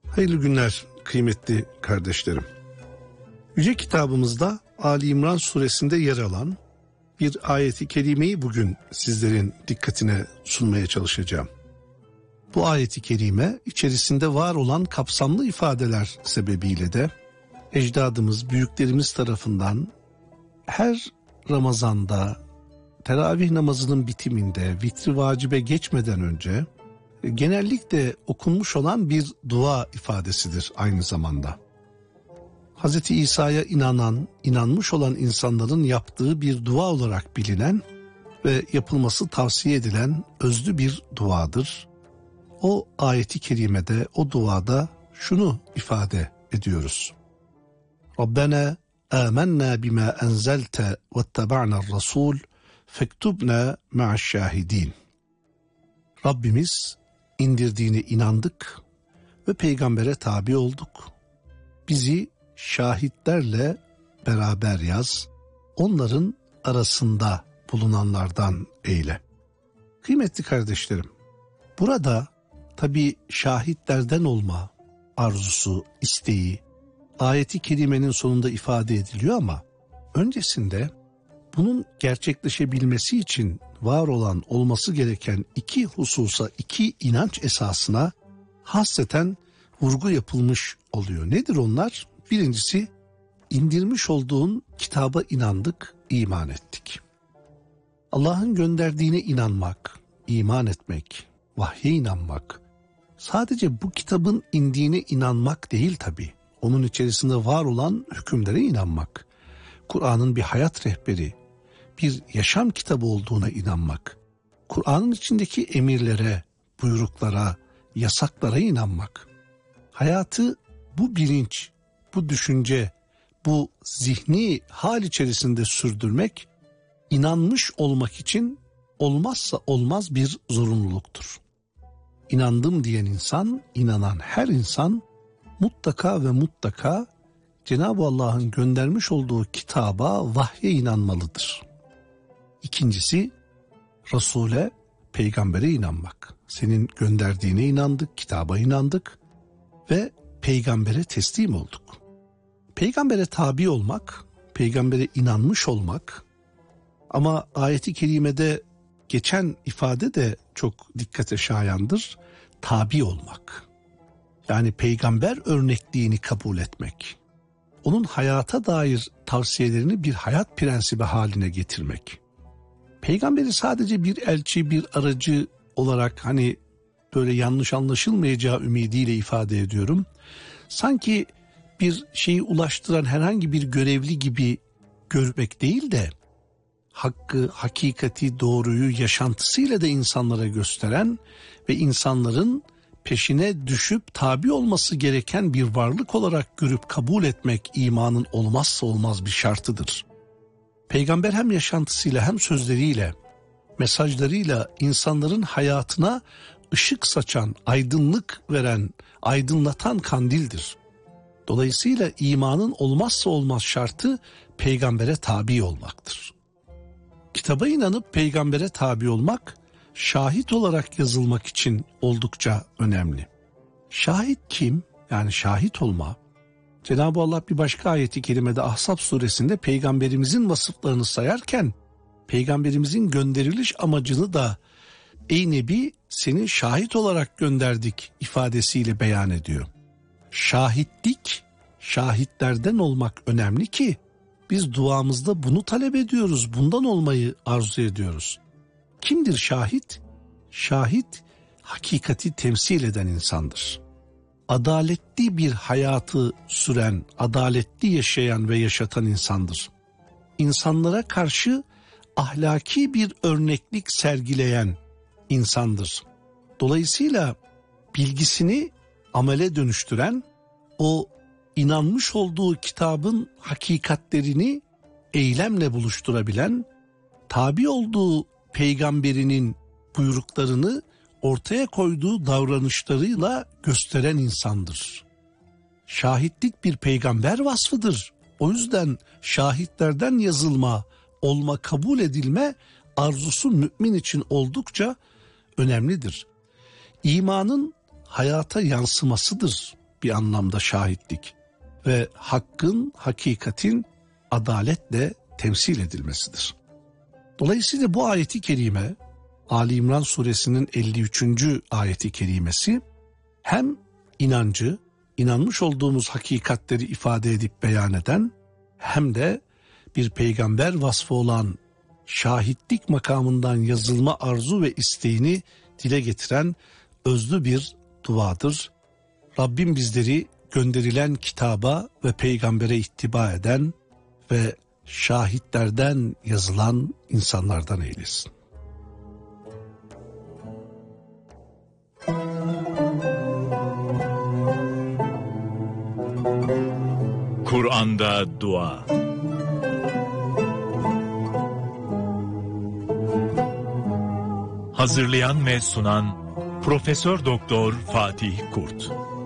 Hayırlı günler kıymetli kardeşlerim. Yüce kitabımızda Ali İmran suresinde yer alan bir ayeti kerimeyi bugün sizlerin dikkatine sunmaya çalışacağım. Bu ayeti kerime içerisinde var olan kapsamlı ifadeler sebebiyle de ecdadımız, büyüklerimiz tarafından her Ramazan'da teravih namazının bitiminde vitri vacibe geçmeden önce genellikle okunmuş olan bir dua ifadesidir aynı zamanda. Hz. İsa'ya inanmış olan insanların yaptığı bir dua olarak bilinen ve yapılması tavsiye edilen özlü bir duadır. O ayeti kerimede, o duada şunu ifade ediyoruz. Rabbena amennâ bimâ enzelte vettaba'na'r rasûl fektubna ma'aş-şâhidîn. Rabbimiz indirdiğine inandık ve peygambere tabi olduk. Bizi şahitlerle beraber yaz, onların arasında bulunanlardan eyle. Kıymetli kardeşlerim, burada tabii şahitlerden olma arzusu, isteği ayeti kerimenin sonunda ifade ediliyor ama öncesinde bunun gerçekleşebilmesi için var olan, olması gereken iki hususa, iki inanç esasına hasreten vurgu yapılmış oluyor. Nedir onlar? Birincisi, indirmiş olduğun kitaba inandık, iman ettik. Allah'ın gönderdiğine inanmak, iman etmek, vahye inanmak, sadece bu kitabın indiğine inanmak değil tabii. Onun içerisinde var olan hükümlere inanmak, Kur'an'ın bir hayat rehberi, bir yaşam kitabı olduğuna inanmak, Kur'an'ın içindeki emirlere, buyruklara, yasaklara inanmak, hayatı bu bilinç, bu düşünce, bu zihni hal içerisinde sürdürmek, inanmış olmak için olmazsa olmaz bir zorunluluktur. İnandım diyen insan, inanan her insan mutlaka ve mutlaka Cenab-ı Allah'ın göndermiş olduğu kitaba, vahye inanmalıdır. İkincisi, Resul'e, peygambere inanmak. Senin gönderdiğine inandık, kitaba inandık ve peygambere teslim olduk. Peygambere tabi olmak, peygambere inanmış olmak, ama ayeti kerimede geçen ifade de çok dikkate şayandır, tabi olmak. Yani peygamber örnekliğini kabul etmek, onun hayata dair tavsiyelerini bir hayat prensibi haline getirmek. Peygamberi sadece bir elçi, bir aracı olarak hani böyle yanlış anlaşılmayacağı ümidiyle ifade ediyorum. Sanki bir şeyi ulaştıran herhangi bir görevli gibi görmek değil de hakkı, hakikati, doğruyu yaşantısıyla da insanlara gösteren ve insanların peşine düşüp tabi olması gereken bir varlık olarak görüp kabul etmek imanın olmazsa olmaz bir şartıdır. Peygamber hem yaşantısıyla hem sözleriyle, mesajlarıyla insanların hayatına ışık saçan, aydınlık veren, aydınlatan kandildir. Dolayısıyla imanın olmazsa olmaz şartı peygambere tabi olmaktır. Kitaba inanıp peygambere tabi olmak, şahit olarak yazılmak için oldukça önemli. Şahit kim? Yani şahit olma. Cenab-ı Allah bir başka ayeti kerimede Ahzab suresinde peygamberimizin vasıflarını sayarken peygamberimizin gönderiliş amacını da ey Nebi seni şahit olarak gönderdik ifadesiyle beyan ediyor. Şahitlik, şahitlerden olmak önemli ki biz duamızda bunu talep ediyoruz, bundan olmayı arzu ediyoruz. Kimdir şahit? Şahit, hakikati temsil eden insandır. Adaletli bir hayatı süren, adaletli yaşayan ve yaşatan insandır. İnsanlara karşı ahlaki bir örneklik sergileyen insandır. Dolayısıyla bilgisini amele dönüştüren, o inanmış olduğu kitabın hakikatlerini eylemle buluşturabilen, tabi olduğu peygamberinin buyruklarını ortaya koyduğu davranışlarıyla gösteren insandır. Şahitlik bir peygamber vasfıdır. O yüzden şahitlerden yazılma, olma, kabul edilme arzusu mümin için oldukça önemlidir. İmanın hayata yansımasıdır. bir anlamda şahitlik ve hakkın, hakikatin adaletle temsil edilmesidir. Dolayısıyla bu ayeti kerime, Ali İmran suresinin 53. ayeti kerimesi hem inancı, inanmış olduğumuz hakikatleri ifade edip beyan eden, hem de bir peygamber vasfı olan şahitlik makamından yazılma arzu ve isteğini dile getiren özlü bir duadır. Rabbim bizleri gönderilen kitaba ve peygambere ittiba eden ve şahitlerden yazılan insanlardan eylesin. Kur'an'da dua. Hazırlayan ve sunan Profesör Doktor Fatih Kurt.